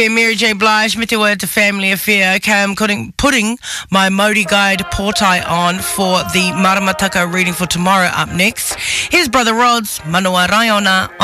Mary J. Blige, me te word to Family Affair. Okay, I'm putting my Māori Guide Pōtai on for the Maramataka reading for tomorrow up next. Here's Brother Rod's Manua Raiona.